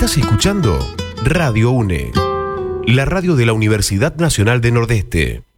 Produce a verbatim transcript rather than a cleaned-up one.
Estás escuchando Radio UNE, la radio de la Universidad Nacional de Nordeste.